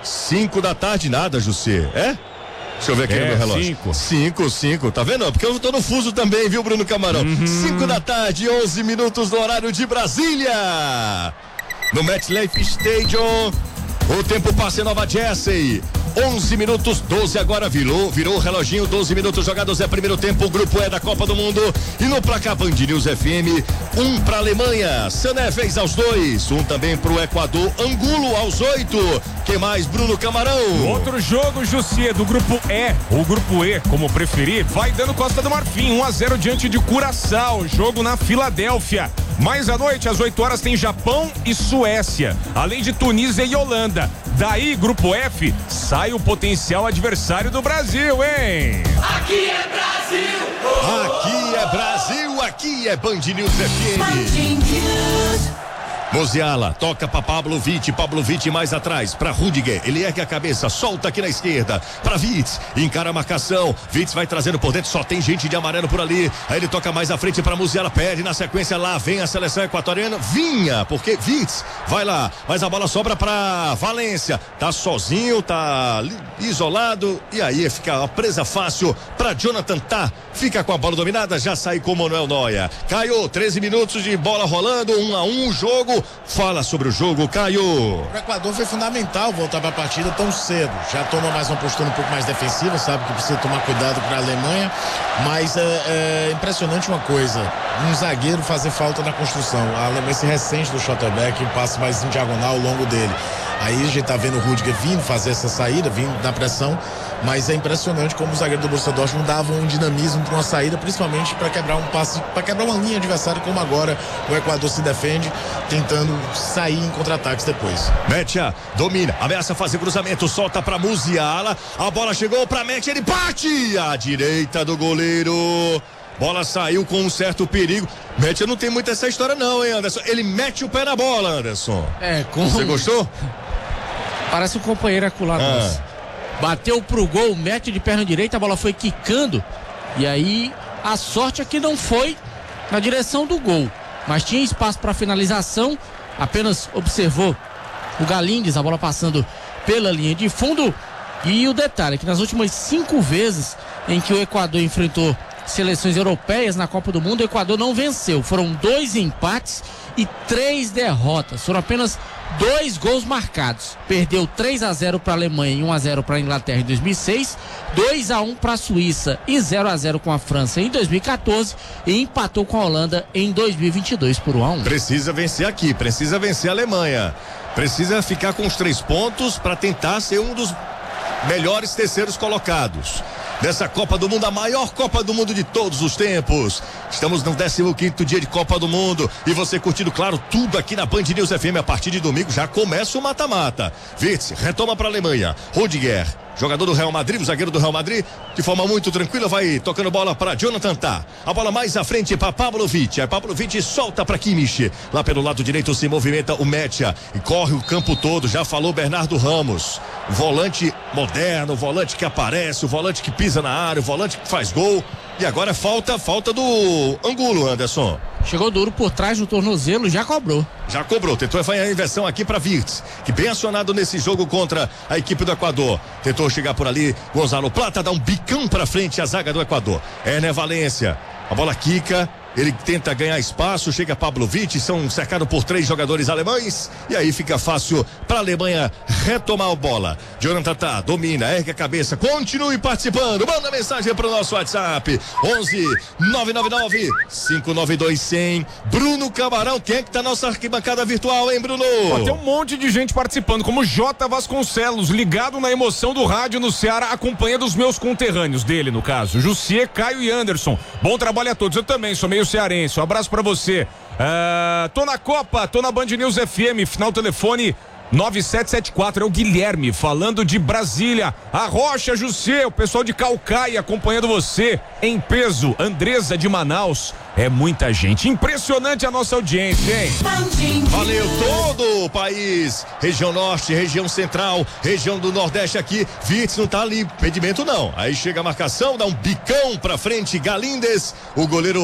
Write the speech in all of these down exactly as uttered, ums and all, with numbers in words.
cinco da tarde, nada, José. É? Deixa eu ver aqui é, no meu relógio. Cinco. Cinco, cinco, tá vendo? Porque eu tô no fuso também, viu, Bruno Camarão? Uhum. Cinco da tarde, onze minutos no horário de Brasília. No MetLife Stadium, o tempo passa em Nova Jersey. onze minutos, doze agora, virou, virou o reloginho, doze minutos jogados, é primeiro tempo, o grupo E da Copa do Mundo. E no placar Band News F M, um pra Alemanha, Sané fez aos dois, um também pro Equador, Angulo aos oito. Quem mais, Bruno Camarão? Outro jogo, Jussier, do grupo E, ou grupo E, como preferir, vai dando Costa do Marfim, um a zero diante de Curaçao, jogo na Filadélfia. Mais à noite, às oito horas, tem Japão e Suécia, além de Tunísia e Holanda. Daí, grupo F, sai o potencial adversário do Brasil, hein? Aqui é Brasil! Oh! Aqui é Brasil, aqui é Band News F M. Band News. Musiala, toca pra Pablo Vitti, Pablo Vitti mais atrás, pra Rudiger, ele ergue a cabeça, solta aqui na esquerda, pra Vitz, encara a marcação, Vitz vai trazendo por dentro, só tem gente de amarelo por ali, aí ele toca mais à frente pra Musiala, perde na sequência lá, vem a seleção equatoriana, vinha, porque Vitz vai lá, mas a bola sobra pra Valência, tá sozinho, tá isolado, e aí fica a presa fácil pra Jonathan Tah, fica com a bola dominada, já sai com o Manuel Neuer, Caio, treze minutos de bola rolando, um a um, jogo. Fala sobre o jogo, Caio. O Equador foi fundamental voltar para a partida tão cedo. Já toma mais uma postura um pouco mais defensiva, sabe que precisa tomar cuidado para a Alemanha. Mas é, é impressionante uma coisa: um zagueiro fazer falta na construção. A Alemanha se ressente do Schlotterbeck, um passe mais em diagonal ao longo dele. Aí a gente tá vendo o Rudiger vindo fazer essa saída, vindo na pressão, mas é impressionante como o zagueiro do Borussia Dortmund dava um dinamismo para uma saída, principalmente para quebrar um passe, para quebrar uma linha adversária, como agora o Equador se defende, tentando sair em contra-ataques depois. Metia domina, ameaça fazer cruzamento, solta para Musiala, a bola chegou para Metia, ele bate à direita do goleiro. Bola saiu com um certo perigo. Metia não tem muito essa história não, hein, Anderson? Ele mete o pé na bola, Anderson. É, com... Você gostou? Parece um companheiro aculado. Ah. Bateu pro gol, mete de perna direita, a bola foi quicando. E aí, a sorte é que não foi na direção do gol. Mas tinha espaço para finalização. Apenas observou o Galíndez, a bola passando pela linha de fundo. E o detalhe é que nas últimas cinco vezes em que o Equador enfrentou seleções europeias na Copa do Mundo, o Equador não venceu. Foram dois empates e três derrotas. Foram apenas dois gols marcados. Perdeu três a zero para a Alemanha e um a zero para a Inglaterra em dois mil e seis, dois a um para a Suíça e zero a zero com a França em dois mil e quatorze e empatou com a Holanda em dois mil e vinte e dois por um a um. Precisa vencer aqui, precisa vencer a Alemanha. Precisa ficar com os três pontos para tentar ser um dos melhores terceiros colocados dessa Copa do Mundo, a maior Copa do Mundo de todos os tempos. Estamos no décimo quinto dia de Copa do Mundo e você curtindo, claro, tudo aqui na Band News F M. A partir de domingo já começa o mata-mata. Vitz retoma para a Alemanha. Rudiger, jogador do Real Madrid, o zagueiro do Real Madrid, de forma muito tranquila, vai tocando bola para Jonathan Tah. A bola mais à frente para Pablo Vitti. A Pablo Vitti solta para Kimmich. Lá pelo lado direito se movimenta o Metia e corre o campo todo. Já falou Bernardo Ramos. O volante moderno, o volante que aparece, o volante que pisa na área, o volante que faz gol. E agora falta, falta do Angulo, Anderson. Chegou duro por trás do tornozelo, já cobrou. Já cobrou, tentou fazer a inversão aqui para Virtus, que bem acionado nesse jogo contra a equipe do Equador. Tentou chegar por ali, Gonzalo Plata dá um bicão para frente a zaga do Equador. Éner Valência, a bola quica, ele tenta ganhar espaço, chega Pablo Vitti, são cercados por três jogadores alemães e aí fica fácil para a Alemanha retomar a bola. Jonathan Tah domina, ergue a cabeça, continue participando, manda mensagem para o nosso WhatsApp onze nove nove nove cinco nove dois cem. Bruno Camarão, quem é que tá na nossa arquibancada virtual, hein, Bruno? Ó, tem um monte de gente participando, como J. Vasconcelos, ligado na emoção do rádio no Ceará, acompanhando os meus conterrâneos, dele no caso, Jussier, Caio e Anderson. Bom trabalho a todos, eu também sou meio cearense, um abraço pra você. Uh, tô na Copa, tô na Band News F M, final telefone nove sete sete quatro, é o Guilherme falando de Brasília. A Rocha, Jussier, o pessoal de Caucaia acompanhando você em peso. Andresa de Manaus, é muita gente, impressionante a nossa audiência, hein? Valeu todo o país, região norte, região central, região do nordeste aqui. Vitz não tá ali, impedimento não. Aí chega a marcação, dá um bicão pra frente, Galíndez, o goleiro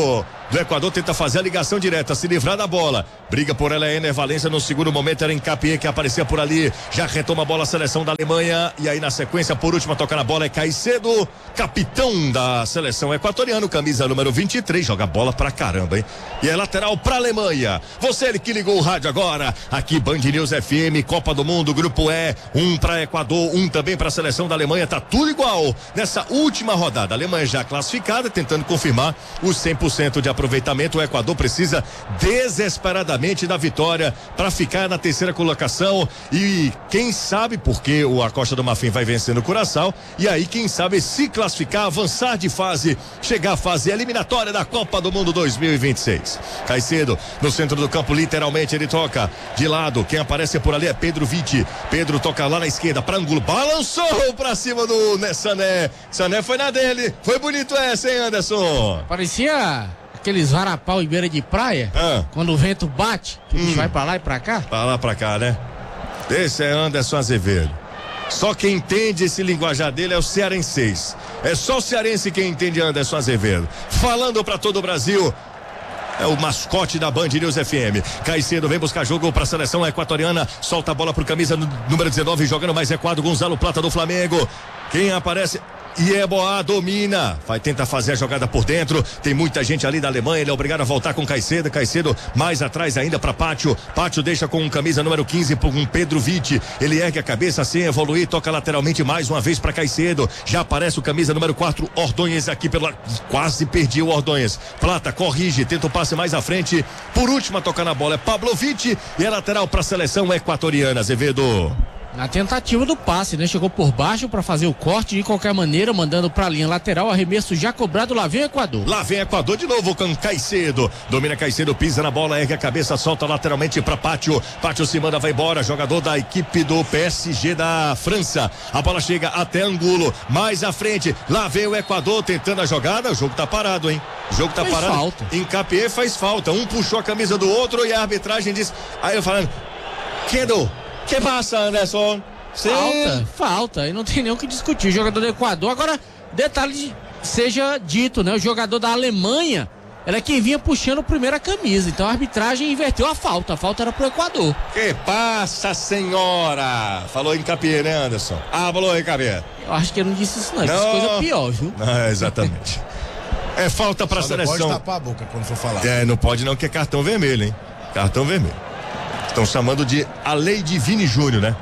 do Equador tenta fazer a ligação direta, se livrar da bola. Briga por ela, Ener Valencia. No segundo momento era Ngapié que aparecia por ali. Já retoma a bola a seleção da Alemanha. E aí na sequência, por último, a tocar na bola é Caicedo, capitão da seleção equatoriana, camisa número vinte e três. Joga bola pra caramba, hein? E é lateral pra Alemanha. Você que ligou o rádio agora. Aqui Band News F M, Copa do Mundo, Grupo E. Um pra Equador, um também pra seleção da Alemanha. Tá tudo igual nessa última rodada. A Alemanha já classificada, tentando confirmar os cem por cento de aproveitamento. O Equador precisa desesperadamente da vitória para ficar na terceira colocação. E quem sabe, porque o a Costa do Marfim vai vencendo o Curaçao. E aí, quem sabe, se classificar, avançar de fase, chegar à fase eliminatória da Copa do Mundo dois mil e vinte e seis. Caicedo no centro do campo, literalmente ele toca de lado. Quem aparece por ali é Pedro Vitti. Pedro toca lá na esquerda para Angulo. Balançou para cima do Sané. Sané foi na dele. Foi bonito essa, hein, Anderson? Parecia aqueles varapau em beira de praia, ah. quando o vento bate, que hum. vai pra lá e pra cá. Pra lá pra cá, né? Esse é Anderson Azevedo. Só quem entende esse linguajar dele é o cearense. É só o cearense quem entende Anderson Azevedo. Falando pra todo o Brasil. É o mascote da Band News F M. Caicedo vem buscar jogo para a seleção equatoriana. Solta a bola pro camisa número dezenove, jogando mais recuado. Gonzalo Plata do Flamengo. Quem aparece? Yeboah domina, vai tentar fazer a jogada por dentro. Tem muita gente ali da Alemanha. Ele é obrigado a voltar com Caicedo. Caicedo mais atrás ainda para Pátio. Pátio deixa com camisa número quinze com Pedro Vitti. Ele ergue a cabeça sem evoluir, toca lateralmente mais uma vez para Caicedo. Já aparece o camisa número quatro, Ordonhas aqui pela. Quase perdi o Ordonhas. Plata corrige, tenta o passe mais à frente. Por último a tocar na bola é Pablo Vitti e é lateral para a seleção equatoriana. Azevedo. Na tentativa do passe, né? Chegou por baixo para fazer o corte de qualquer maneira, mandando para a linha lateral, arremesso já cobrado, lá vem o Equador. Lá vem Equador de novo com Caicedo. Domina Caicedo, pisa na bola, ergue a cabeça, solta lateralmente para Pátio. Pátio se manda, vai embora, jogador da equipe do P S G da França. A bola chega até Angulo, mais à frente, lá vem o Equador tentando a jogada, o jogo tá parado, hein? O jogo tá faz parado. Falta. Ngapié faz falta, um puxou a camisa do outro e a arbitragem diz, aí eu falando, Quedo, que passa, Anderson? Sim. Falta, falta, e não tem nem o que discutir. O jogador do Equador, agora, detalhe seja dito, né? O jogador da Alemanha era quem vinha puxando primeiro a camisa. Então a arbitragem inverteu a falta. A falta era pro Equador. Que passa, senhora? Falou em Ngapié, né, Anderson? Ah, falou em Ngapié. Eu acho que eu não disse isso, não. Isso é coisa pior, viu? Não, exatamente. É falta pra Só seleção. Não pode tapar a boca quando for falar. É, não pode não, que é cartão vermelho, hein? Cartão vermelho. Estão chamando de a lei de Vini Júnior, né?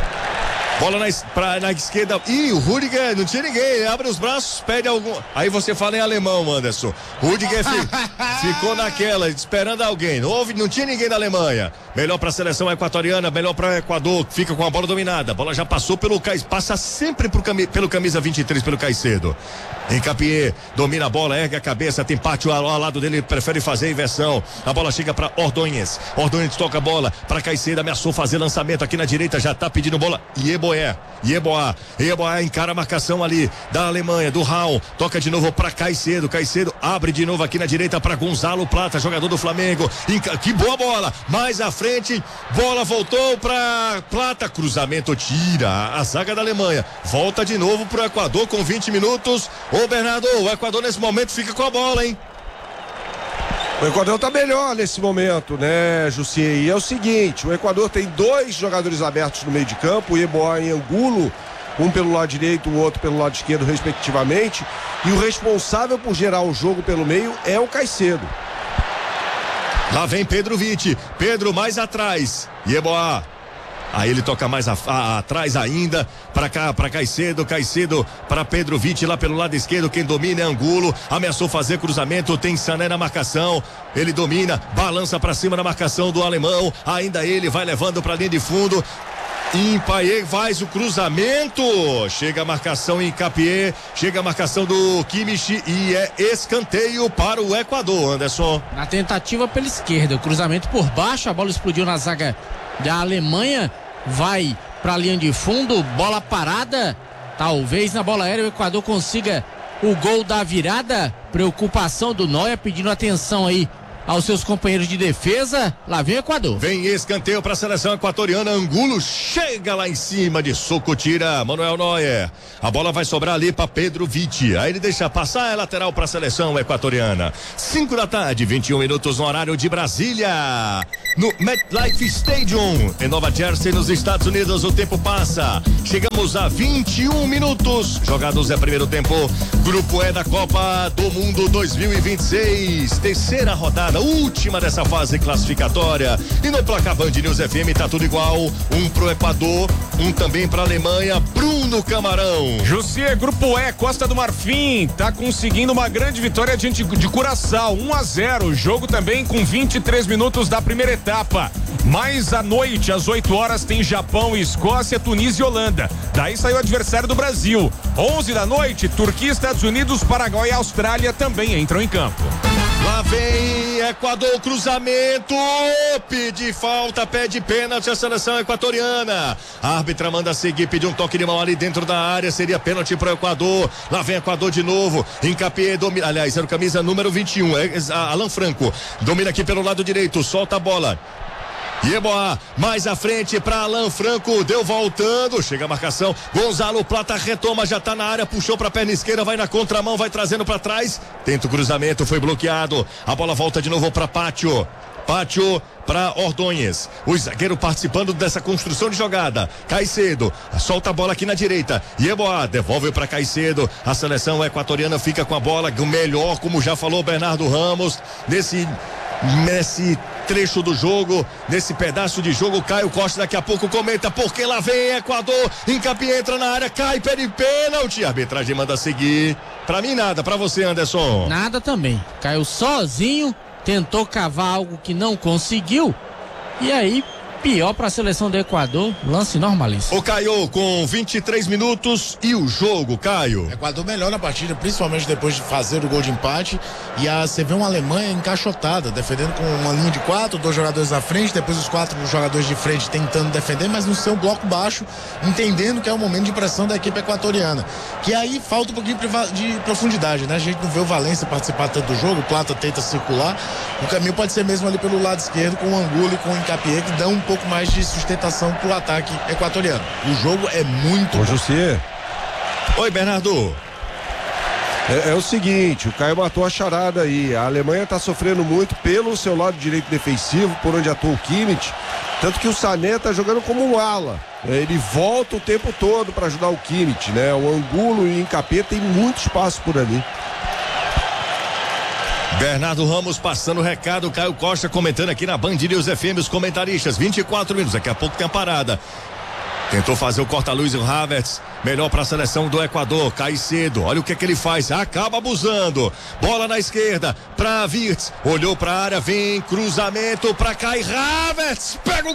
Bola na, pra, na esquerda. Ih, o Rudiger, não tinha ninguém. Abre os braços, pede algum. Aí você fala em alemão, Anderson. Rudiger fi, ficou naquela, esperando alguém. Não houve, não tinha ninguém da Alemanha. Melhor pra seleção equatoriana, melhor pra Equador. Fica com a bola dominada. A bola já passou pelo Caicedo. Passa sempre pro, pelo camisa vinte e três, pelo Caicedo. Ngapié domina a bola, ergue a cabeça, tem Pátio ao, ao lado dele, prefere fazer a inversão. A bola chega para Ordonhas. Ordonhas toca a bola para Caicedo, ameaçou fazer lançamento aqui na direita, já tá pedindo bola. Yeboah, Yeboah, Yeboah encara a marcação ali da Alemanha, do Raul. Toca de novo para Caicedo. Caicedo abre de novo aqui na direita para Gonzalo Plata, jogador do Flamengo. Que boa bola! Mais à frente, bola voltou para Plata, cruzamento tira a zaga da Alemanha. Volta de novo pro Equador com vinte minutos. Ô Bernardo, o Equador nesse momento fica com a bola, hein? O Equador tá melhor nesse momento, né, Jussier? E é o seguinte, o Equador tem dois jogadores abertos no meio de campo, o Yeboah e Angulo, um pelo lado direito, o outro pelo lado esquerdo, respectivamente. E o responsável por gerar o jogo pelo meio é o Caicedo. Lá vem Pedro Vitti, Pedro mais atrás, Yeboah. Aí ele toca mais a, a, atrás ainda, para cá, para Caicedo, Caicedo para Pedro Vitti lá pelo lado esquerdo, quem domina é Angulo, ameaçou fazer cruzamento, tem Sané na marcação, ele domina, balança para cima na marcação do alemão, ainda ele vai levando para linha de fundo. Ngapié faz o cruzamento, chega a marcação em Ngapié, chega a marcação do Kimmich e é escanteio para o Equador, Anderson. Na tentativa pela esquerda, o cruzamento por baixo, a bola explodiu na zaga da Alemanha, vai para a linha de fundo, bola parada, talvez na bola aérea o Equador consiga o gol da virada. Preocupação do Neuer, pedindo atenção aí aos seus companheiros de defesa. Lá vem o Equador. Vem escanteio para a seleção equatoriana. Angulo chega lá em cima de soco, tira Manuel Neuer. A bola vai sobrar ali para Pedro Vitti. Aí ele deixa passar, é lateral para a seleção equatoriana. cinco da tarde, vinte e um minutos no horário de Brasília. No MetLife Stadium, em Nova Jersey, nos Estados Unidos, o tempo passa. Chegamos a vinte e um minutos. Jogados é primeiro tempo. Grupo E da Copa do Mundo dois mil e vinte e seis. Terceira rodada, última dessa fase classificatória. E no placar Band News F M tá tudo igual. Um pro Equador, um também pra Alemanha. Bruno Camarão. Jussier, Grupo E, Costa do Marfim, tá conseguindo uma grande vitória diante de Curaçao, um a zero. Jogo também com vinte e três minutos da primeira etapa. Mais à noite, às oito horas, tem Japão, Escócia, Tunísia e Holanda. Daí saiu o adversário do Brasil. onze da noite, Turquia, Estados Unidos, Paraguai e Austrália também entram em campo. Lá vem Equador, cruzamento, pede falta, pede pênalti a seleção equatoriana. A árbitra manda seguir, pediu um toque de mão ali dentro da área, seria pênalti para o Equador. Lá vem Equador de novo, Hincapié, domina, aliás, era o camisa número vinte e um, é, Alan Franco, domina aqui pelo lado direito, solta a bola. Yeboah, mais à frente para Alan Franco, deu voltando, chega a marcação, Gonzalo Plata retoma, já tá na área, puxou para a perna esquerda, vai na contramão, vai trazendo para trás, tenta o cruzamento, foi bloqueado, a bola volta de novo para Pátio, Pátio para Ordonhes, o zagueiro participando dessa construção de jogada. Caicedo solta a bola aqui na direita, Yeboah devolve para Caicedo, a seleção equatoriana fica com a bola, o melhor, como já falou Bernardo Ramos, nesse nesse trecho do jogo, nesse pedaço de jogo. Caio Costa daqui a pouco comenta, porque lá vem Equador, Hincapié entra na área, cai, pede pênalti, a arbitragem manda seguir. Pra mim nada, pra você, Anderson. Nada também, caiu sozinho, tentou cavar algo que não conseguiu, e aí pior para a seleção do Equador, lance normalíssimo. O Caio com vinte e três minutos e o jogo, Caio. O Equador melhor na partida, principalmente depois de fazer o gol de empate. E a, você vê uma Alemanha encaixotada, defendendo com uma linha de quatro, dois jogadores à frente, depois os quatro jogadores de frente tentando defender, mas no seu bloco baixo, entendendo que é o momento de pressão da equipe equatoriana. Que aí falta um pouquinho de profundidade, né? A gente não vê o Valência participar tanto do jogo, o Plata tenta circular. O caminho pode ser mesmo ali pelo lado esquerdo, com o Angulo e com o Hincapié, que dão um pouco mais de sustentação pro ataque equatoriano. O jogo é muito bom. José. Oi, Bernardo. É, é o seguinte, o Caio matou a charada aí. A Alemanha tá sofrendo muito pelo seu lado direito defensivo, por onde atua o Kimmich. Tanto que o Sané tá jogando como um ala. Ele volta o tempo todo para ajudar o Kimmich, né? O Angulo e o Hincapié tem muito espaço por ali. Bernardo Ramos passando o recado, Caio Costa comentando aqui na Band News F M, os comentaristas, vinte e quatro minutos, daqui a pouco tem a parada. Tentou fazer o corta-luz o Havertz, melhor para a seleção do Equador, cai cedo, olha o que é que ele faz, acaba abusando, bola na esquerda, para Wirtz, olhou para a área, vem cruzamento para Kai Havertz, pega o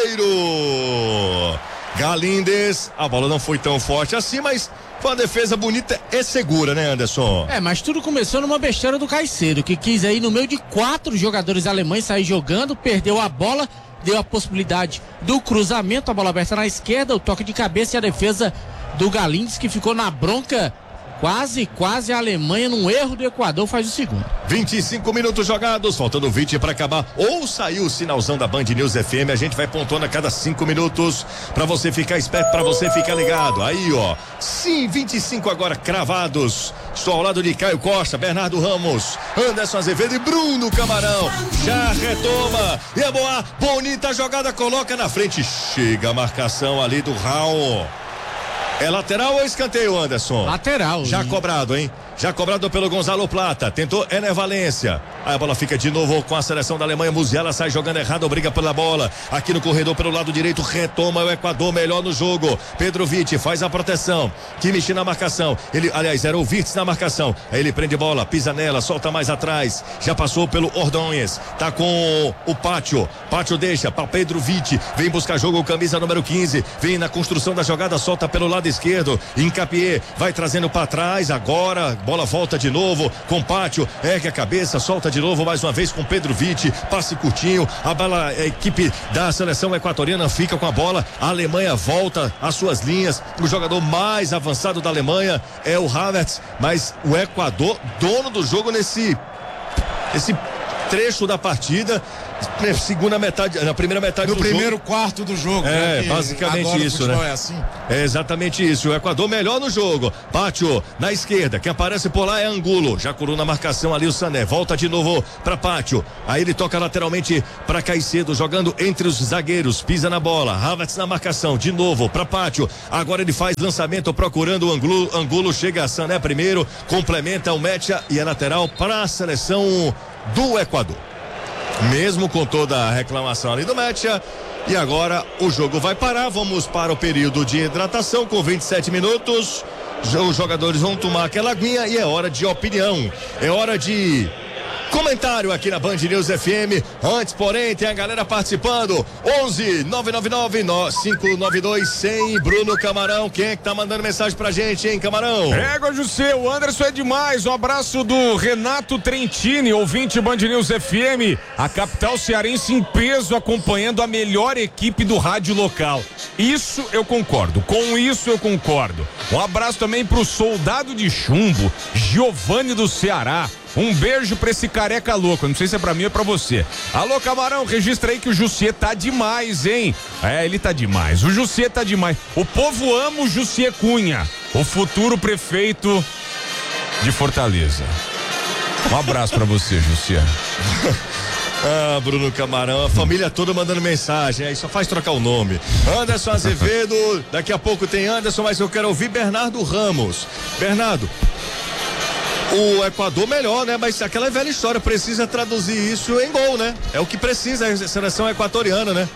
goleiro, Galíndez, a bola não foi tão forte assim, mas foi uma defesa bonita e segura, né, Anderson? É, mas tudo começou numa besteira do Caicedo, que quis aí no meio de quatro jogadores alemães sair jogando, perdeu a bola, deu a possibilidade do cruzamento, a bola aberta na esquerda, o toque de cabeça e a defesa do Galíndez, que ficou na bronca. Quase, quase a Alemanha, num erro do Equador, faz o segundo. vinte e cinco minutos jogados, faltando vinte para acabar. Ou saiu o sinalzão da Band News F M, a gente vai pontuando a cada cinco minutos para você ficar esperto, para você ficar ligado. Aí, ó, sim, vinte e cinco agora cravados. Estou ao lado de Caio Costa, Bernardo Ramos, Anderson Azevedo e Bruno Camarão. Já retoma. Yeboah, bonita jogada, coloca na frente. Chega a marcação ali do Raul. É lateral ou escanteio, Anderson? Lateral. Já e... cobrado, hein? Já cobrado pelo Gonzalo Plata. Tentou Ener Valência. Aí a bola fica de novo com a seleção da Alemanha. Musiala sai jogando errado, briga pela bola. Aqui no corredor pelo lado direito, retoma o Equador melhor no jogo. Pedro Vitti faz a proteção. Kimmich na marcação. Ele, aliás, era o Wirtz na marcação. Aí ele prende bola, pisa nela, solta mais atrás. Já passou pelo Ordonhes. Tá com o Pátio. Pátio deixa para Pedro Vitti. Vem buscar jogo, camisa número quinze. Vem na construção da jogada, solta pelo lado esquerdo. Hincapié vai trazendo para trás agora. Bola volta de novo com Pátio, ergue a cabeça, solta de novo mais uma vez com Pedro Vitti, passe curtinho, a bola, a equipe da seleção equatoriana fica com a bola, a Alemanha volta às suas linhas, o jogador mais avançado da Alemanha é o Havertz, mas o Equador, dono do jogo nesse esse trecho da partida, segunda metade, na primeira metade no do primeiro jogo. quarto do jogo. É, né? basicamente isso, né? É, assim. É exatamente isso. O Equador melhor no jogo. Pátio na esquerda. Quem aparece por lá é Angulo. Já curou na marcação ali o Sané. Volta de novo para Pátio. Aí ele toca lateralmente para Caicedo, jogando entre os zagueiros. Pisa na bola. Havertz na marcação. De novo para Pátio. Agora ele faz lançamento procurando o Angulo. Angulo chega a Sané primeiro. Complementa o Mecha e é lateral para a seleção do Equador. Mesmo com toda a reclamação ali do Mecha. E agora o jogo vai parar. Vamos para o período de hidratação com vinte e sete minutos. Os jogadores vão tomar aquela aguinha e é hora de opinião. É hora de comentário aqui na Band News F M. Antes, porém, tem a galera participando. onze nove nove nove cinco nove dois cem. Bruno Camarão, quem é que tá mandando mensagem pra gente, hein, Camarão? Égua, José, o Anderson é demais. Um abraço do Renato Trentini, ouvinte Band News F M. A capital cearense em peso, acompanhando a melhor equipe do rádio local. Isso eu concordo, com isso eu concordo. Um abraço também pro soldado de chumbo, Giovanni do Ceará. Um beijo pra esse careca louco, não sei se é pra mim ou pra você. Alô, Camarão, registra aí que o Jussier tá demais, hein? É, ele tá demais, o Jussier tá demais. O povo ama o Jussier Cunha, o futuro prefeito de Fortaleza. Um abraço pra você, Jussier. Ah, Bruno Camarão, a família toda mandando mensagem, aí só faz trocar o nome. Anderson Azevedo, daqui a pouco tem Anderson, mas eu quero ouvir Bernardo Ramos. Bernardo, o Equador melhor, né? Mas aquela velha história, precisa traduzir isso em gol, né? É o que precisa a seleção equatoriana, né?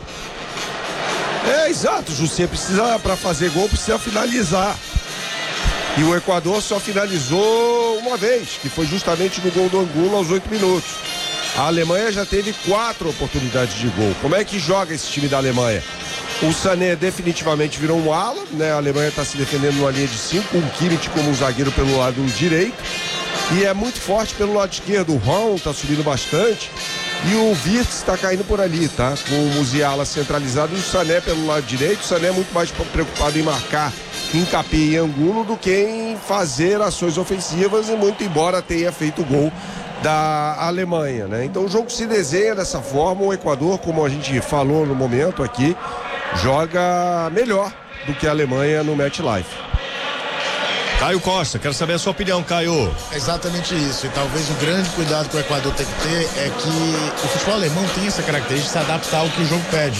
É, exato, Jussier precisa, para fazer gol, precisa finalizar. E o Equador só finalizou uma vez, que foi justamente no gol do Angulo aos oito minutos. A Alemanha já teve quatro oportunidades de gol. Como é que joga esse time da Alemanha? O Sané definitivamente virou um ala, né? A Alemanha está se defendendo numa linha de cinco, um Kimmich como um zagueiro pelo lado direito. E é muito forte pelo lado esquerdo. O Raul está subindo bastante. E o Wirtz está caindo por ali, tá? Com o Musiala centralizado e o Sané pelo lado direito. O Sané é muito mais preocupado em marcar Hincapié e Angulo do que em fazer ações ofensivas, e muito embora tenha feito o gol da Alemanha, né? Então o jogo se desenha dessa forma. O Equador, como a gente falou no momento aqui, joga melhor do que a Alemanha no MetLife. Caio Costa, quero saber a sua opinião, Caio. É exatamente isso, e talvez o grande cuidado que o Equador tem que ter é que o futebol alemão tem essa característica de se adaptar ao que o jogo pede.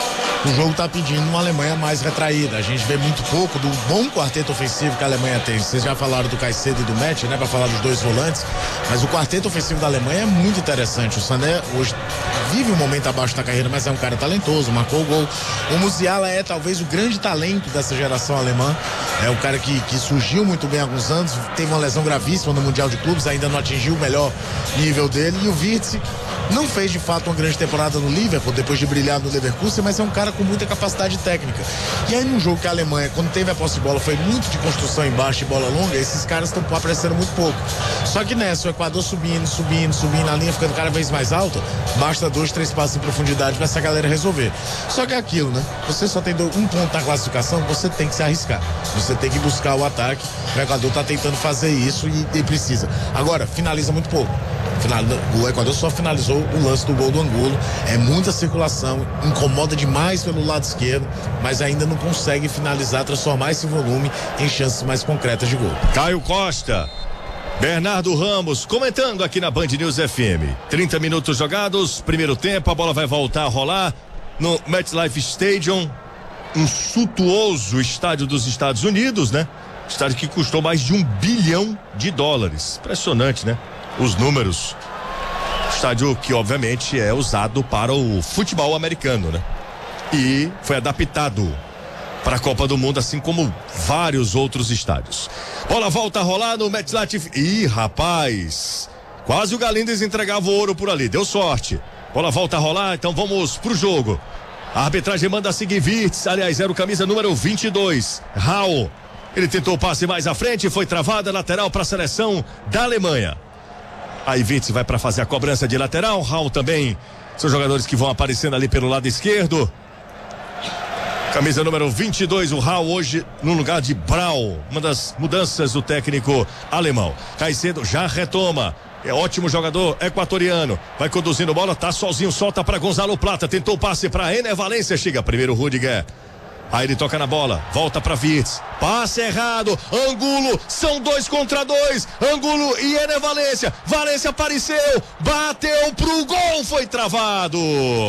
O jogo está pedindo uma Alemanha mais retraída. A gente vê muito pouco do bom quarteto ofensivo que a Alemanha tem. Vocês já falaram do Caicedo e do Mecha, né, para falar dos dois volantes, mas o quarteto ofensivo da Alemanha é muito interessante. O Sané hoje vive um momento abaixo da carreira, mas é um cara talentoso, marcou o gol. O Musiala é talvez o grande talento dessa geração alemã. É o cara que, que surgiu muito bem há alguns anos, teve uma lesão gravíssima no Mundial de Clubes, ainda não atingiu o melhor nível dele. E o Wirtz não fez de fato uma grande temporada no Liverpool, depois de brilhar no Leverkusen, mas é um cara com muita capacidade técnica. E aí num jogo que a Alemanha, quando teve a posse de bola, foi muito de construção embaixo e bola longa, esses caras estão aparecendo muito pouco. Só que nessa, o Equador subindo, subindo, subindo, a linha ficando cada vez mais alta, basta dois, três passos em profundidade para essa galera resolver. Só que é aquilo, né? Você só tem um ponto na classificação, você tem que se arriscar. Você tem que buscar o ataque. O Equador tá tentando fazer isso e, e precisa. Agora, finaliza muito pouco. Final, o Equador só finalizou o lance do gol do Angulo. É muita circulação, incomoda demais pelo lado esquerdo, mas ainda não consegue finalizar, transformar esse volume em chances mais concretas de gol. Caio Costa, Bernardo Ramos comentando aqui na Band News F M. trinta minutos jogados, primeiro tempo, a bola vai voltar a rolar no MetLife Stadium, um suntuoso estádio dos Estados Unidos, né? Estádio que custou mais de um bilhão de dólares. Impressionante, né? Os números. Estádio que obviamente é usado para o futebol americano, né? E foi adaptado para a Copa do Mundo, assim como vários outros estádios. Bola volta a rolar no MetLife. Ih, rapaz, quase o Galíndez entregava o ouro por ali, deu sorte. Bola volta a rolar, então vamos pro jogo. A arbitragem manda seguir Wirtz, aliás, era o camisa número vinte e dois, Raul. Ele tentou o passe mais à frente, foi travada, lateral para a seleção da Alemanha. Aí Wirtz vai para fazer a cobrança de lateral, Raul também. São jogadores que vão aparecendo ali pelo lado esquerdo. Camisa número vinte e dois, o Raul hoje no lugar de Brau, uma das mudanças do técnico alemão. Caicedo já retoma. É ótimo jogador equatoriano. Vai conduzindo bola, tá sozinho, solta para Gonzalo Plata. Tentou o passe para Ener Valência. Chega primeiro Rudiger. Aí ele toca na bola, volta para Wirtz. Passe errado, Angulo, são dois contra dois. Angulo e Ener Valência. Valência apareceu, bateu pro gol, foi travado.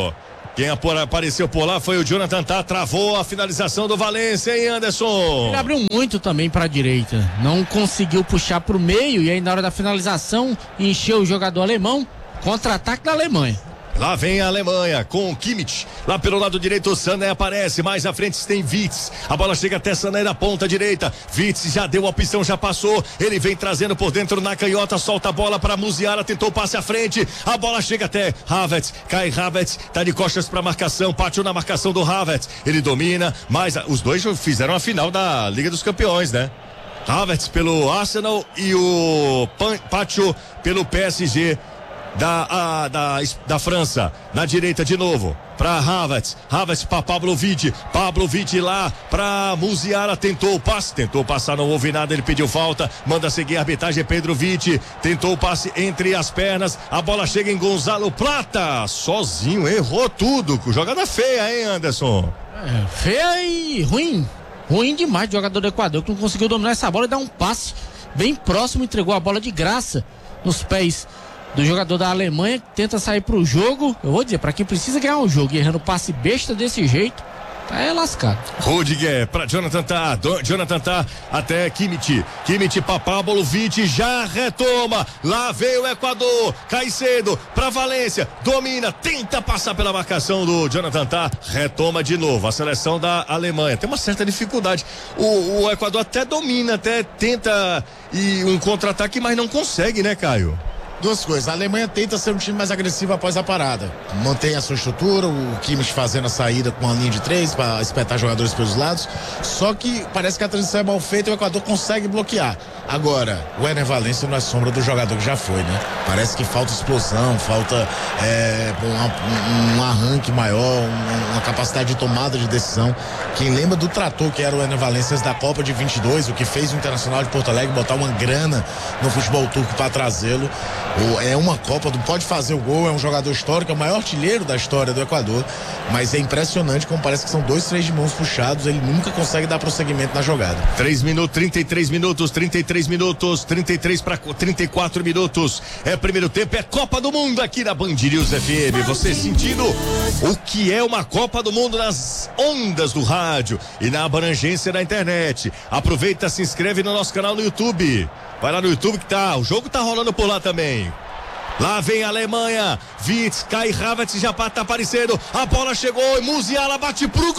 Quem apareceu por lá foi o Jonathan Tah, travou a finalização do Valência, hein, Anderson? Ele abriu muito também para a direita, não conseguiu puxar para o meio e aí na hora da finalização encheu o jogador alemão, contra-ataque da Alemanha. Lá vem a Alemanha com o Kimmich. Lá pelo lado direito o Sané aparece. Mais à frente tem Wirtz. A bola chega até Sané na ponta direita. Wirtz já deu a opção, já passou. Ele vem trazendo por dentro na canhota. Solta a bola para Musiala. Tentou passe à frente. A bola chega até Havertz. Cai Havertz. Tá de costas para marcação. Partiu na marcação do Havertz. Ele domina. Mas os dois fizeram a final da Liga dos Campeões, né? Havertz pelo Arsenal e o Pacho pelo P S G. Da, a, da, da França, na direita de novo, para Havertz, Havertz para Pavlovic, Pavlovic lá para Musiala, tentou o passe, tentou passar, não houve nada, ele pediu falta, manda seguir a arbitragem, Pedrovic, tentou o passe entre as pernas, a bola chega em Gonzalo Plata, sozinho, errou tudo, jogada feia, hein, Anderson? É, feia e ruim, ruim demais do jogador do Equador, que não conseguiu dominar essa bola e dar um passe bem próximo, entregou a bola de graça nos pés do jogador da Alemanha, que tenta sair pro jogo. Eu vou dizer, pra quem precisa ganhar um jogo e errando passe besta desse jeito, é lascado. Rudiger pra Jonathan Tah, Do, Jonathan Tah até Kimmich, Kimmich pra Pavlovic, já retoma, lá veio o Equador, Caicedo pra Valência, domina, tenta passar pela marcação do Jonathan Tah, retoma de novo, a seleção da Alemanha, tem uma certa dificuldade, o, o Equador até domina, até tenta e um contra-ataque, mas não consegue, né, Caio? Duas coisas, a Alemanha tenta ser um time mais agressivo após a parada, mantém a sua estrutura, o Kimmich fazendo a saída com uma linha de três para espetar jogadores pelos lados, só que parece que a transição é mal feita e o Equador consegue bloquear. Agora, o Ener Valência não é sombra do jogador que já foi, né? Parece que falta explosão, falta é, um, um arranque maior, um, uma capacidade de tomada de decisão. Quem lembra do trator que era o Ener Valência da Copa de vinte e dois, o que fez o Internacional de Porto Alegre botar uma grana no futebol turco para trazê-lo. É uma Copa, não pode fazer o gol, é um jogador histórico, é o maior artilheiro da história do Equador, mas é impressionante como parece que são dois, três de mãos puxados, ele nunca consegue dar prosseguimento na jogada. três minutos, trinta e três minutos, trinta e três minutos, trinta e três para trinta e quatro minutos. É primeiro tempo, é Copa do Mundo aqui na Band News F M. Você sentindo o que é uma Copa do Mundo nas ondas do rádio e na abrangência da internet. Aproveita, se inscreve no nosso canal no YouTube. Vai lá no YouTube que tá, o jogo tá rolando por lá também. Lá vem a Alemanha, Wirtz, Kai Havertz já tá aparecendo, a bola chegou e Musiala bate pro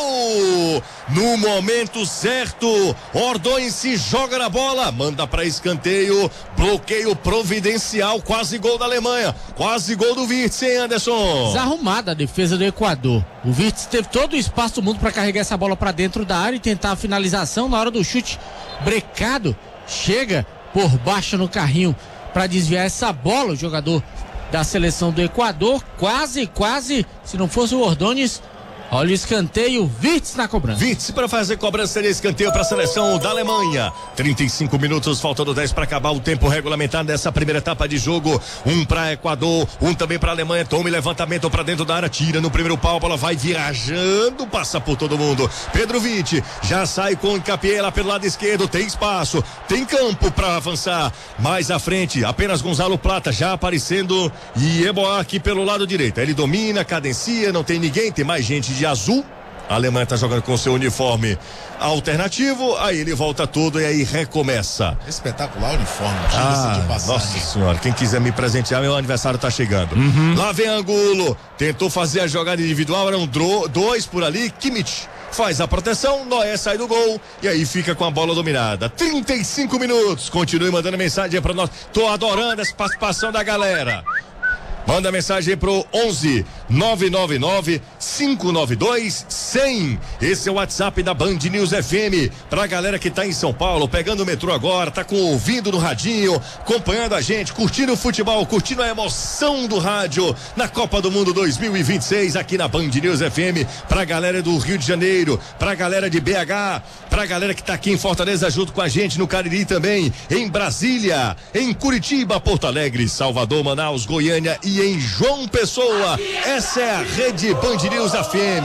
gol! No momento certo, Ordões se joga na bola, manda pra escanteio, bloqueio providencial, quase gol da Alemanha, quase gol do Wirtz, hein, Anderson? Desarrumada a defesa do Equador. O Wirtz teve todo o espaço do mundo para carregar essa bola para dentro da área e tentar a finalização. Na hora do chute brecado, chega por baixo no carrinho para desviar essa bola, o jogador da seleção do Equador, quase, quase, se não fosse o Ordões, olha o escanteio, Wirtz na cobrança. Wirtz para fazer cobrança de escanteio para a seleção da Alemanha. trinta e cinco minutos, faltando dez para acabar o tempo regulamentar dessa primeira etapa de jogo. Um para Equador, um também para Alemanha. Tome levantamento para dentro da área, tira no primeiro pau, a bola vai viajando, passa por todo mundo. Pedrovic já sai com o Capiela pelo lado esquerdo, tem espaço, tem campo para avançar. Mais à frente, apenas Gonzalo Plata já aparecendo e Eboá aqui pelo lado direito. Ele domina, cadencia, não tem ninguém, tem mais gente de de azul, a Alemanha está jogando com seu uniforme alternativo, aí ele volta tudo e aí recomeça. Espetacular o uniforme, ah, de passagem. Nossa senhora, quem quiser me presentear, meu aniversário está chegando. Uhum. Lá vem Angulo, tentou fazer a jogada individual, eram dois por ali, Kimmich faz a proteção, Noé sai do gol e aí fica com a bola dominada. trinta e cinco minutos, continue mandando mensagem para nós, tô adorando essa participação da galera. Manda mensagem pro onze nove nove nove, cinco nove dois, cem. Esse é o WhatsApp da Band News F M. Pra galera que tá em São Paulo, pegando o metrô agora, tá com ouvindo no radinho, acompanhando a gente, curtindo o futebol, curtindo a emoção do rádio na Copa do Mundo dois mil e vinte e seis aqui na Band News F M. Pra galera do Rio de Janeiro, pra galera de B H, pra galera que tá aqui em Fortaleza junto com a gente no Cariri também, em Brasília, em Curitiba, Porto Alegre, Salvador, Manaus, Goiânia e em João Pessoa. Essa é a Rede Band News F M.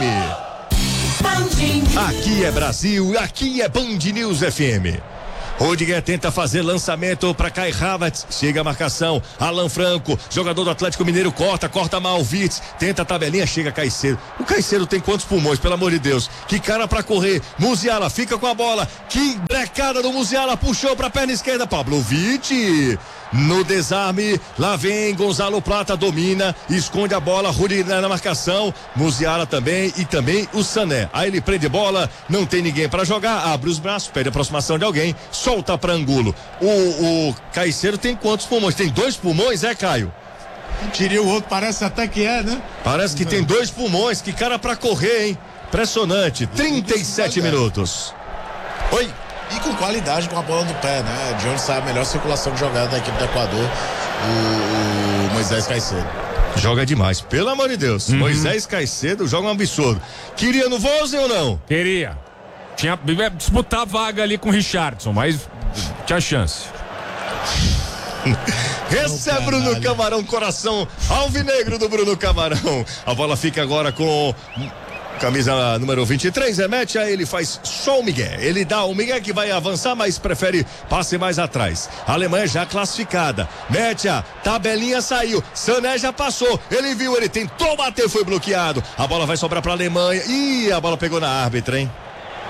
Aqui é Brasil, aqui é Band News F M. Rudiger tenta fazer lançamento para Kai Havertz, chega a marcação, Alan Franco, jogador do Atlético Mineiro, corta, corta mal, Wirtz, tenta a tabelinha, chega Caicedo. O Caicedo tem quantos pulmões, pelo amor de Deus? Que cara para correr, Musiala fica com a bola, que brecada do Musiala, puxou para a perna esquerda, Pavlovic. No desarme, lá vem Gonzalo Plata, domina, esconde a bola, Rudiger na marcação, Musiala também e também o Sané. Aí ele prende bola, não tem ninguém para jogar, abre os braços, pede a aproximação de alguém, solta para Angulo. O, o Caicedo tem quantos pulmões? Tem dois pulmões, é, Caio? Tirei o outro, parece até que é, né? Parece que tem dois pulmões, que cara para correr, hein? Impressionante, trinta e sete minutos. Oi. E com qualidade com a bola no pé, né? De onde sai a melhor circulação de jogada da equipe do Equador, o, o Moisés Caicedo. Joga demais, pelo amor de Deus. Uhum. Moisés Caicedo joga um absurdo. Queria no Vozen ou não? Queria. Tinha disputar a vaga ali com o Richardson, mas tinha chance. Esse é Bruno Camarão, coração alvinegro do Bruno Camarão. A bola fica agora com camisa número vinte e três, remete a ele, faz só o Miguel. Ele dá o Miguel que vai avançar, mas prefere passe mais atrás. A Alemanha já classificada. Mete a tabelinha, saiu. Sané já passou. Ele viu, ele tentou bater, foi bloqueado. A bola vai sobrar para a Alemanha. Ih, a bola pegou na árbitra, hein?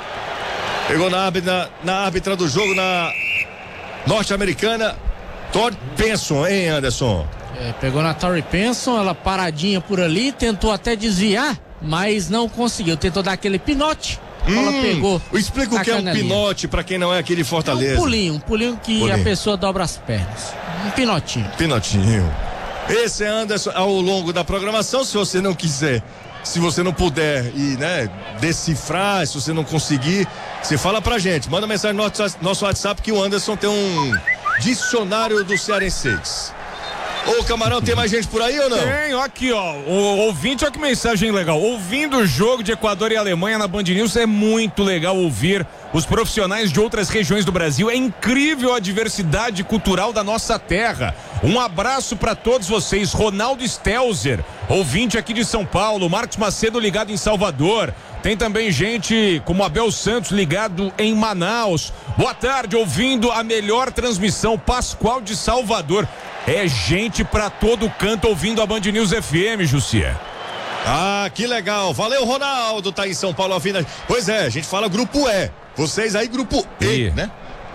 Pegou na árbitra, na, na árbitra do jogo, na norte-americana. Todd Penson, hein, Anderson? É, pegou na Tori Penson, ela paradinha por ali, tentou até desviar, mas não conseguiu. Tentou dar aquele pinote, a bola hum, pegou. Explica o que é um pinote pra quem não é aqui de Fortaleza. É um pulinho, um pulinho que pulinho. A pessoa dobra as pernas. Um pinotinho. Pinotinho. Esse é Anderson ao longo da programação, se você não quiser, se você não puder e, né, decifrar, se você não conseguir, você fala pra gente, manda mensagem no nosso, nosso WhatsApp que o Anderson tem um dicionário do cearenseis. Ô, Camarão, tem mais gente por aí ou não? Tem, ó, aqui, ó, o ouvinte, olha que mensagem legal. Ouvindo o jogo de Equador e Alemanha na Band News, é muito legal ouvir os profissionais de outras regiões do Brasil. É incrível a diversidade cultural da nossa terra. Um abraço para todos vocês. Ronaldo Stelzer, ouvinte aqui de São Paulo. Marcos Macedo ligado em Salvador. Tem também gente como Abel Santos ligado em Manaus. Boa tarde, ouvindo a melhor transmissão, Pascoal de Salvador. É gente pra todo canto ouvindo a Band News F M, Jussier. Ah, que legal. Valeu, Ronaldo, tá em São Paulo ouvindo. Pois é, a gente fala grupo E. Vocês aí, grupo E, e. né?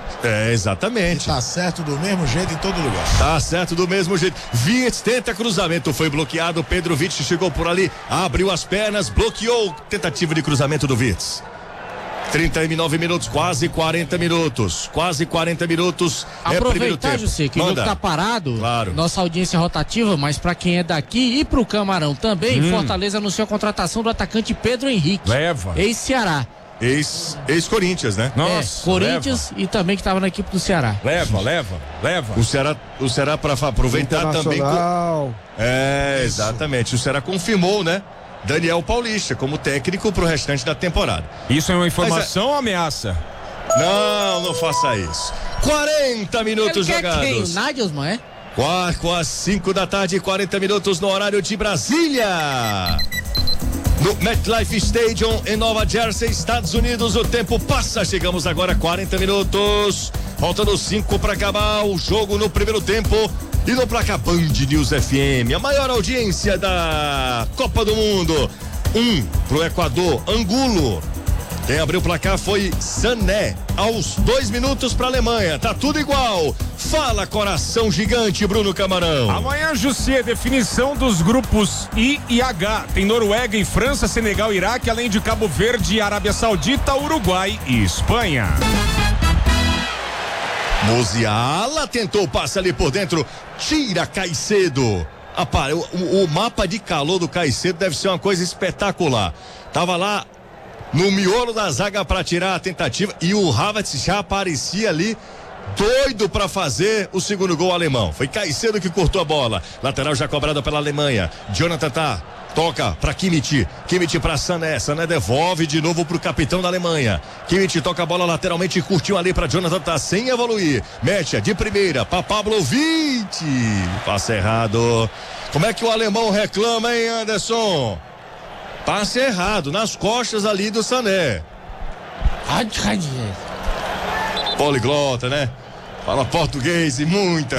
É, exatamente. E tá certo do mesmo jeito em todo lugar. Tá certo do mesmo jeito. Wirtz tenta cruzamento, foi bloqueado. Pedro Wirtz chegou por ali, abriu as pernas, bloqueou. Tentativa de cruzamento do Wirtz. trinta e nove minutos, quase quarenta minutos. Quase quarenta minutos. Aproveitar, é José, que o jogo tá parado. Claro. Nossa audiência rotativa, mas pra quem é daqui e pro Camarão também, hum. Fortaleza anunciou a contratação do atacante Pedro Henrique. Leva. Ex-Ceará. Ex, ex-Corinthians, né? Nossa, é, Corinthians leva. E também que estava na equipe do Ceará. Leva, leva, leva. O Ceará, o Ceará para aproveitar também. Com... É, exatamente. O Ceará confirmou, né? Daniel Paulista como técnico pro restante da temporada. Isso é uma informação Mas, ou ameaça? Não, não faça isso. quarenta minutos Ele jogados. Quem? O Nagelsmann, é? Quase, quase cinco da tarde, quarenta minutos no horário de Brasília. No MetLife Stadium, em Nova Jersey, Estados Unidos, o tempo passa. Chegamos agora a quarenta minutos. Faltando cinco para acabar o jogo no primeiro tempo. E no placar Band News F M, a maior audiência da Copa do Mundo. Um pro Equador, Angulo. Quem abriu o placar foi Sané, aos dois minutos para a Alemanha. Tá tudo igual. Fala, coração gigante, Bruno Camarão. Amanhã, Jussier, definição dos grupos I e H. Tem Noruega e França, Senegal e Iraque, além de Cabo Verde, Arábia Saudita, Uruguai e Espanha. Musiala tentou, passa ali por dentro, tira Caicedo. Rapaz, o, o, o mapa de calor do Caicedo deve ser uma coisa espetacular. Tava lá no miolo da zaga para tirar a tentativa e o Havertz já aparecia ali doido para fazer o segundo gol alemão. Foi Caicedo que cortou a bola. Lateral já cobrada pela Alemanha. Jonathan tá toca para Kimmich, Kimmich para Sané, Sané devolve de novo pro capitão da Alemanha. Kimmich toca a bola lateralmente e curtiu ali para Jonathan, tá sem evoluir. Mete de primeira para Pavlovic. Passe errado. Como é que o alemão reclama, hein, Anderson? Passe errado nas costas ali do Sané. Poliglota, né? Fala português e muita.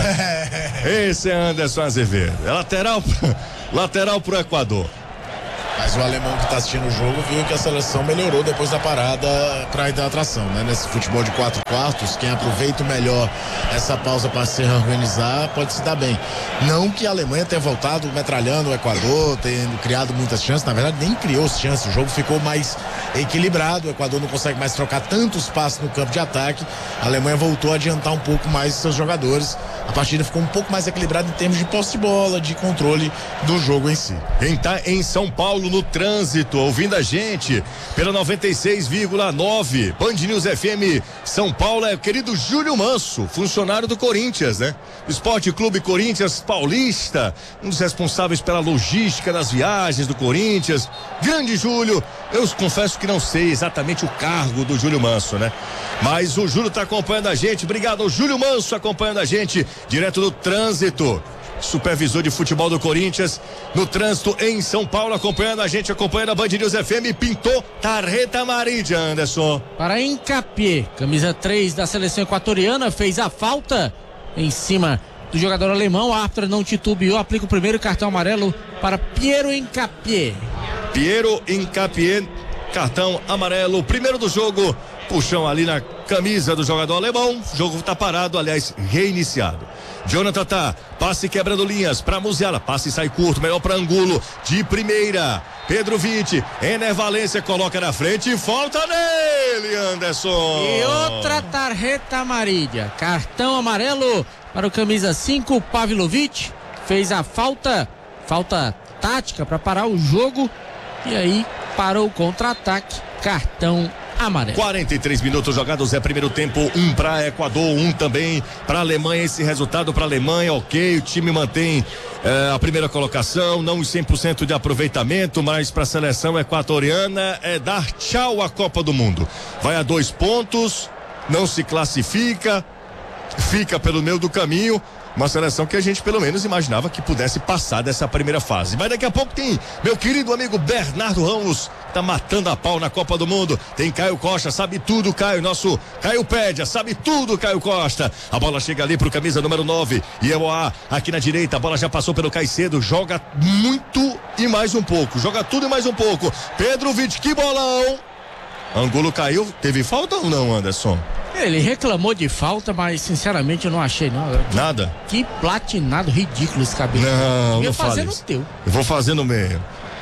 Esse é Anderson Azevedo. É lateral, lateral pro Equador. Mas o alemão que está assistindo o jogo viu que a seleção melhorou depois da parada para ir da atração, né? Nesse futebol de quatro quartos, quem aproveita melhor essa pausa para se reorganizar pode se dar bem. Não que a Alemanha tenha voltado metralhando o Equador, tendo criado muitas chances, na verdade nem criou chances, o jogo ficou mais equilibrado, o Equador não consegue mais trocar tantos passes no campo de ataque, a Alemanha voltou a adiantar um pouco mais seus jogadores, a partida ficou um pouco mais equilibrada em termos de posse de bola, de controle do jogo em si. Quem tá em São Paulo no trânsito, ouvindo a gente pela noventa e seis vírgula nove Band News F M São Paulo, é o querido Júlio Manso, funcionário do Corinthians, né? Esporte Clube Corinthians Paulista, um dos responsáveis pela logística das viagens do Corinthians. Grande Júlio, eu confesso que não sei exatamente o cargo do Júlio Manso, né? Mas o Júlio tá acompanhando a gente, obrigado ao Júlio Manso acompanhando a gente direto do trânsito. Supervisor de futebol do Corinthians no trânsito em São Paulo, acompanhando a gente, acompanhando a Band News F M. Pintou tarjeta amarilla, Anderson. Para Hincapié, camisa três da seleção equatoriana, fez a falta em cima do jogador alemão. A árbitra não titubeou, aplica o primeiro cartão amarelo para Piero Hincapié. Piero Hincapié, cartão amarelo, primeiro do jogo. Puxão ali na camisa do jogador alemão. O jogo tá parado, aliás, reiniciado. Jonathan tá, passe quebrando linhas pra Musiala, passe sai curto, melhor pra Angulo, de primeira, Pedro Vitti, Ener Valência coloca na frente e falta nele, Anderson. E outra tarjeta amarilla, cartão amarelo para o camisa cinco, Pavlovic, fez a falta, falta tática para parar o jogo e aí parou o contra-ataque, cartão amarelo. quarenta e três minutos jogados, é primeiro tempo, um para Equador, um também para Alemanha. Esse resultado para Alemanha, ok, o time mantém eh, a primeira colocação, não os cem por cento de aproveitamento, mas para a seleção equatoriana é dar tchau à Copa do Mundo. Vai a dois pontos, não se classifica, fica pelo meio do caminho. Uma seleção que a gente pelo menos imaginava que pudesse passar dessa primeira fase. Mas daqui a pouco tem meu querido amigo Bernardo Ramos, tá matando a pau na Copa do Mundo. Tem Caio Costa, sabe tudo, Caio, nosso Caio Pédia, sabe tudo, Caio Costa. A bola chega ali pro camisa número nove, Iemoá, aqui na direita, a bola já passou pelo Caicedo, joga muito e mais um pouco, joga tudo e mais um pouco. Pedro Vitti, que bolão. Angulo caiu, teve falta ou não, Anderson? Ele reclamou de falta, mas sinceramente eu não achei não. Nada? Que platinado ridículo esse cabelo. Não, eu não fazer fale no isso. teu. Eu vou fazer no meio.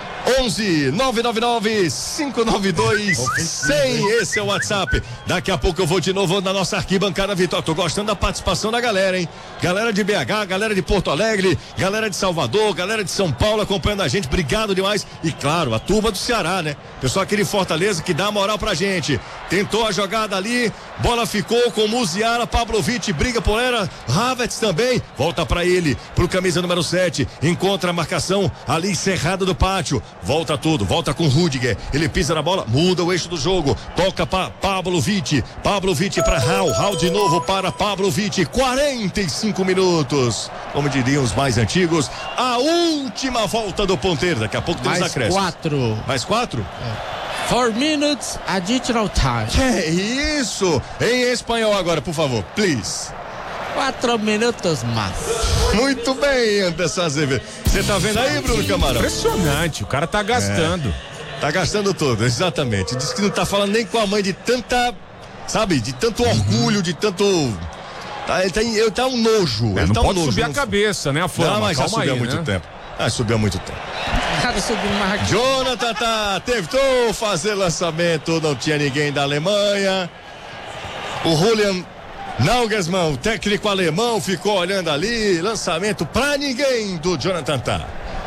onze nove nove nove cinco nove dois cem, esse é o WhatsApp. Daqui a pouco eu vou de novo na nossa arquibancada virtual. Tô gostando da participação da galera, hein? Galera de B H, galera de Porto Alegre, galera de Salvador, galera de São Paulo acompanhando a gente, obrigado demais. E claro, a turma do Ceará, né? Pessoal aqui de Fortaleza que dá moral pra gente. Tentou a jogada ali, bola ficou com Musiala, Pavlovic briga por ela, Havertz também, volta pra ele, pro camisa número sete, encontra a marcação ali cerrada do pátio. Volta tudo, volta com Rudiger, ele pisa na bola, muda o eixo do jogo, toca para Pavlovic, Pavlovic para Raul, Raul de novo para Pavlovic, quarenta e cinco minutos, como diriam os mais antigos, a última volta do ponteiro, daqui a pouco temos Mais acréscimos. quatro. Mais quatro? É. Four minutes additional time. Que é isso? Em espanhol agora, por favor, please. Quatro minutos mais. Muito bem, Anderson Azevedo. Você tá vendo aí, Bruno Camarão? Impressionante, o cara tá gastando. É, tá gastando tudo, exatamente. Diz que não tá falando nem com a mãe de tanta, sabe, de tanto orgulho, de tanto... Tá, ele, tá, ele tá um nojo. É, ele não tá pode um nojo, subir não... a cabeça, né, a fama. Não, mas já Calma subiu aí, há muito né? tempo. Ah, subiu há muito tempo. Cara, subindo mais aqui. Jonathan tá, tentou fazer lançamento, não tinha ninguém da Alemanha. O Julian Nagelsmann, o técnico alemão, ficou olhando ali, lançamento pra ninguém do Jonathan Tah.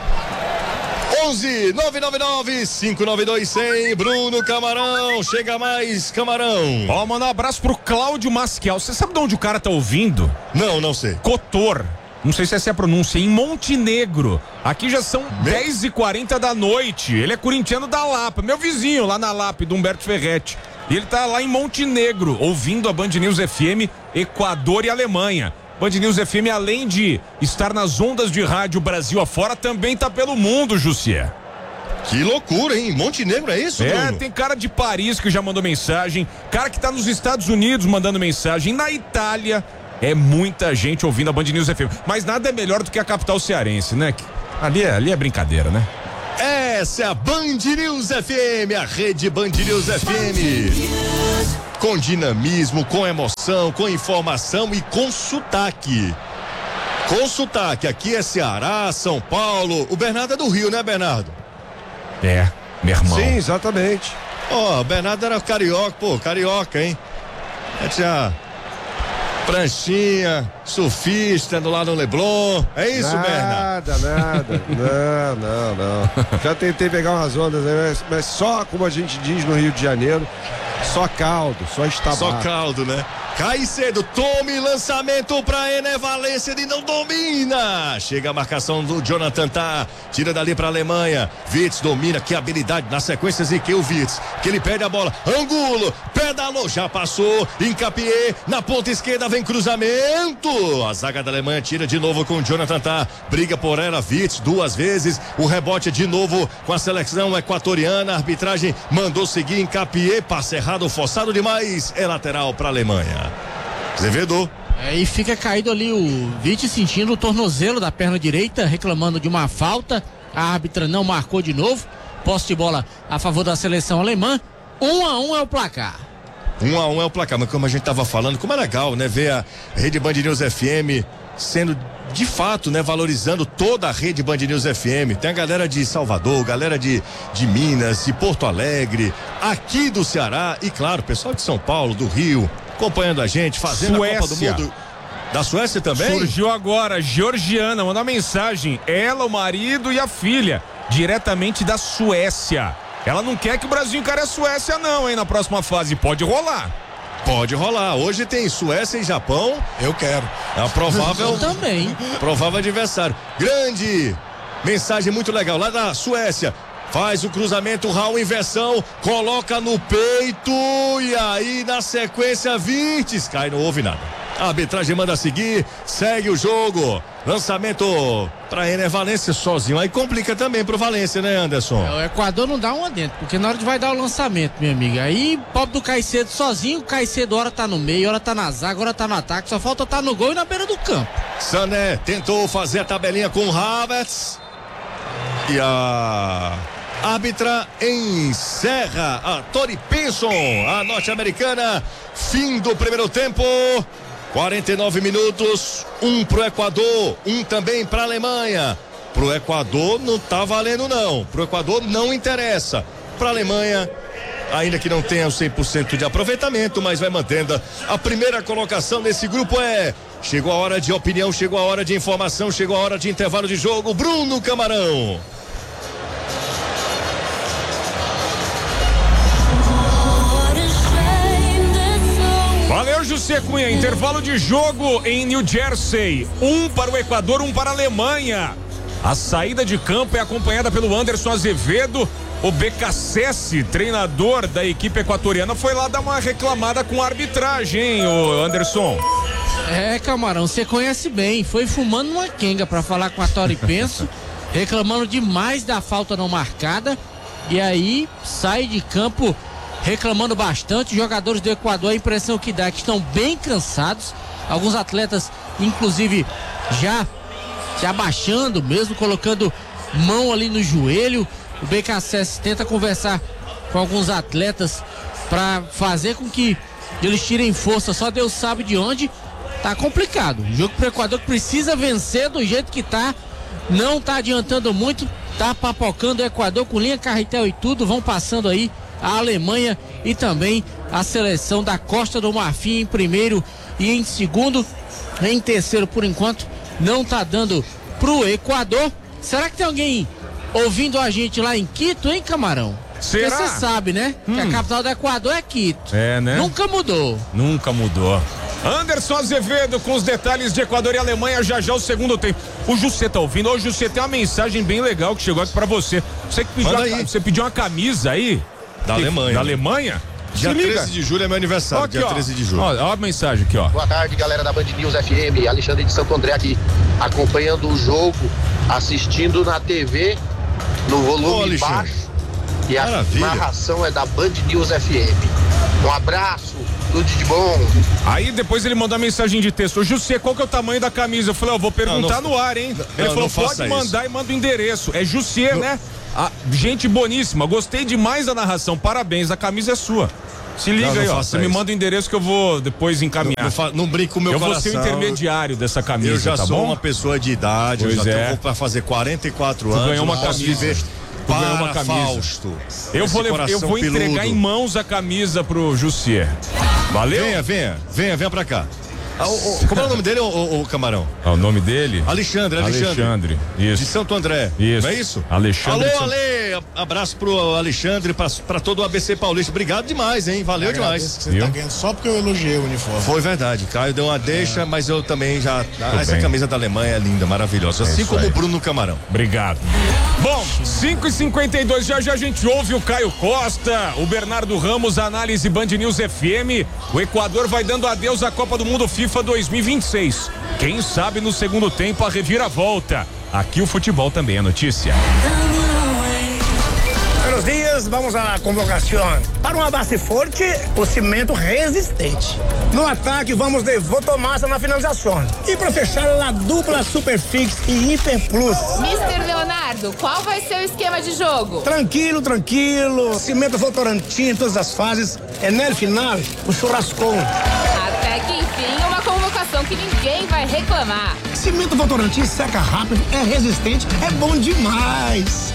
onze nove nove nove cinco nove dois zero zero, Bruno Camarão, chega mais, Camarão. Ó, manda um abraço pro Cláudio Masquial. Você sabe de onde o cara tá ouvindo? Não, não sei. Kotor. Não sei se essa é a pronúncia, em Montenegro. Aqui já são Me... dez e quarenta da noite. Ele é corintiano da Lapa, meu vizinho lá na Lapa, do Humberto Ferretti. E ele tá lá em Montenegro, ouvindo a Band News F M, Equador e Alemanha. Band News F M, além de estar nas ondas de rádio Brasil afora, também tá pelo mundo, Jussier. Que loucura, hein? Montenegro, é isso, É, Bruno? tem cara de Paris que já mandou mensagem, cara que tá nos Estados Unidos mandando mensagem, na Itália, é muita gente ouvindo a Band News F M. Mas nada é melhor do que a capital cearense, né? Ali é, ali é brincadeira, né? Essa é a Band News F M, a rede Band News F M. Com dinamismo, com emoção, com informação e com sotaque. Com sotaque, aqui é Ceará, São Paulo. O Bernardo é do Rio, né, Bernardo? É, meu irmão. Sim, exatamente. Ó, oh, o Bernardo era carioca, pô, carioca, hein? É, tinha pranchinha, surfista no lá no Leblon. É isso, Bernardo? Nada, nada. Não, não, não. Já tentei pegar umas ondas aí, mas, mas só, como a gente diz no Rio de Janeiro, só caldo, só estabar. Só caldo, né? Cai cedo, tome lançamento pra Ené Valência, ele não domina. Chega a marcação do Jonathan Tah, tira dali pra Alemanha. Wirtz domina, que habilidade na sequência Ziqueu Wirtz, que ele perde a bola. Angulo, pedalou, já passou. Encapié, na ponta esquerda vem cruzamento. A zaga da Alemanha tira de novo com o Jonathan Tah, briga por ela, Wirtz duas vezes. O rebote de novo com a seleção equatoriana. A arbitragem mandou seguir Encapié, passe errado, forçado demais. É lateral pra Alemanha. Azevedo. É, e fica caído ali o Wirtz sentindo o tornozelo da perna direita, reclamando de uma falta. A árbitra não marcou de novo. Posse de bola a favor da seleção alemã. Um a um é o placar. Um a um é o placar, mas como a gente tava falando, como é legal, né? Ver a Rede Band News F M sendo de fato, né? Valorizando toda a Rede Band News F M. Tem a galera de Salvador, galera de, de Minas, de Porto Alegre, aqui do Ceará e claro, pessoal de São Paulo, do Rio, acompanhando a gente, fazendo Suécia. a Copa do Mundo. Da Suécia também? Surgiu agora, Georgiana, mandou uma mensagem, ela, o marido e a filha, diretamente da Suécia. Ela não quer que o Brasil encare a Suécia não, hein, na próxima fase, pode rolar. Pode rolar, hoje tem Suécia e Japão. Eu quero. É a provável... Eu também. Provável adversário. Grande mensagem muito legal, lá da Suécia. Faz o cruzamento, Raul inversão, coloca no peito e aí na sequência Wirtz cai, não houve nada. A arbitragem manda seguir, segue o jogo. Lançamento para Ené Valência sozinho. Aí complica também pro Valência, né, Anderson? O Equador não dá uma dentro, porque na hora de vai dar o lançamento, minha amiga. Aí, pobre do Caicedo sozinho, o Caicedo hora tá no meio, hora tá na zaga, hora tá no ataque, só falta tá no gol e na beira do campo. Sané tentou fazer a tabelinha com o Havertz. E a árbitra encerra a Tori Pinson, a norte-americana. Fim do primeiro tempo. quarenta e nove minutos, um pro Equador, um também pra Alemanha. Pro Equador não tá valendo não, pro Equador não interessa. Pra Alemanha, ainda que não tenha o cem por cento de aproveitamento, mas vai mantendo a primeira colocação nesse grupo. É, chegou a hora de opinião, chegou a hora de informação, chegou a hora de intervalo de jogo. Bruno Camarão. Valeu, José Cunha. Intervalo de jogo em New Jersey. Um para o Equador, um para a Alemanha. A saída de campo é acompanhada pelo Anderson Azevedo. O Becassese, treinador da equipe equatoriana, foi lá dar uma reclamada com a arbitragem, hein, o Anderson? É, Camarão, você conhece bem. Foi fumando uma quenga para falar com a Tori Penso, reclamando demais da falta não marcada. E aí sai de campo reclamando bastante. Os jogadores do Equador, a impressão que dá é que estão bem cansados. Alguns atletas, inclusive, já se abaixando mesmo, colocando mão ali no joelho. O Becassese tenta conversar com alguns atletas para fazer com que eles tirem força, só Deus sabe de onde. Tá complicado. O jogo pro Equador precisa vencer do jeito que tá. Não tá adiantando muito. Tá papocando o Equador com linha, carretel e tudo. Vão passando aí a Alemanha e também a seleção da Costa do Marfim em primeiro e em segundo. Em terceiro, por enquanto, não tá dando pro Equador. Será que tem alguém ouvindo a gente lá em Quito, hein, Camarão? Será? Porque você sabe, né? Hum. Que a capital do Equador é Quito. É, né? Nunca mudou. Nunca mudou. Anderson Azevedo com os detalhes de Equador e Alemanha, já já o segundo tempo. O José tá ouvindo? Ô, José, tem uma mensagem bem legal que chegou aqui pra você. Você, que pediu, Manda uma, aí. você pediu uma camisa aí? Da Que- Alemanha. Da Alemanha? Dia Se liga. treze de julho é meu aniversário, Ó, aqui, dia ó. treze de julho. Ó, ó a mensagem aqui, ó. Boa tarde, galera da Band News F M. Alexandre de Santo André aqui, acompanhando o jogo, assistindo na T V, no Ô, volume Alexandre. baixo. E a Maravilha. narração é da Band News F M. Um abraço, tudo de bom. Aí depois ele mandou uma mensagem de texto. Ô, José, qual que é o tamanho da camisa? Eu falei, ó, vou perguntar Não, não- no ar, hein? Ele não, falou, não pode faça mandar e manda o endereço. É José, né? Ah, gente boníssima, gostei demais da narração, parabéns, a camisa é sua. Se liga Não, não aí, ó. faça Você me isso. manda o endereço que eu vou depois encaminhar. Não, fa- não brinque com o meu eu coração. vou ser o intermediário dessa camisa, Eu já tá sou bom? uma pessoa de idade, Pois eu já é. tenho, vou para fazer quarenta e quatro Tu anos. ganhou uma não posso camisa. viver Tu ganhou uma para camisa. Fausto. Eu Esse vou, levar- eu coração vou entregar peludo. em mãos a camisa pro Jussier. Valeu? Venha, venha, venha, venha pra cá. Ah, o- o- como é o nome dele, o, o- o Camarão? Ah, o nome dele? Alexandre, Alexandre. Alexandre, isso. De Santo André. Isso. Não é isso? Alexandre de Alô, Santo- Ale, abraço pro Alexandre, pra, pra todo o A B C Paulista. Obrigado demais, hein? Valeu Agradeço demais. que você Viu? tá ganhando só porque eu elogiei o uniforme. Foi verdade, Caio deu uma deixa, mas eu também já. Essa bem. camisa da Alemanha é linda, maravilhosa. Assim isso como aí. o Bruno Camarão. Obrigado. Bom, cinco e cinquenta e dois, já já a gente ouve o Caio Costa, o Bernardo Ramos, análise Band News F M. O Equador vai dando adeus à Copa do Mundo FIFA dois mil e vinte e seis. Quem sabe no segundo tempo a reviravolta. Aqui o futebol também é notícia. Buenos dias, vamos à convocação. Para uma base forte, o cimento resistente. No ataque, vamos de Votomassa na finalização. E para fechar, a dupla Superfix e Hiper Plus. mister Leonardo, qual vai ser o esquema de jogo? Tranquilo, tranquilo. Cimento Votorantim em todas as fases. É no final, o churrascão. Até que enfim, uma convocação que ninguém vai reclamar. Cimento Votorantim seca rápido, é resistente, é bom demais.